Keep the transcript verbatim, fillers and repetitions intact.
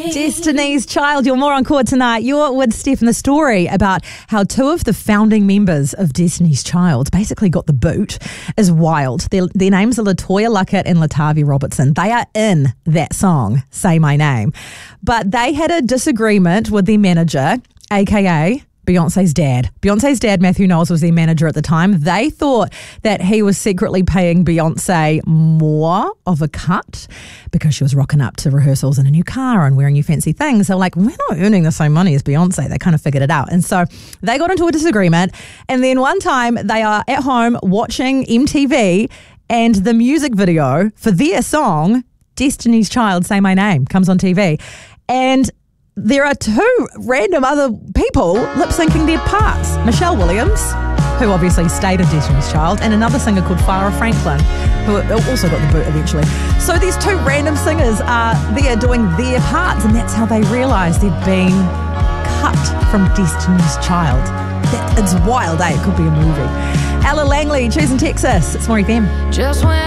Destiny's Child. You're more on Chord tonight. You're with Steph, and the story about how two of the founding members of Destiny's Child basically got the boot is wild. Their, their names are LaToya Luckett and Latavia Robertson. They are in that song, Say My Name. But they had a disagreement with their manager, a k a. Beyonce's dad. Beyonce's dad, Matthew Knowles, was their manager at the time. They thought that he was secretly paying Beyonce more of a cut because she was rocking up to rehearsals in a new car and wearing new fancy things. They were like, we're not earning the same money as Beyonce. They kind of figured it out. And so they got into a disagreement. And then one time they are at home watching M T V, and the music video for their song, Destiny's Child, Say My Name, comes on T V. And there are two random other people lip-syncing their parts. Michelle Williams, who obviously stayed in Destiny's Child, and another singer called Farrah Franklin, who also got the boot eventually. So these two random singers are there doing their parts, and that's how they realised they'd been cut from Destiny's Child. That, it's wild, eh? It could be a movie. Ella Langley, choosing Texas. It's More F M. Just when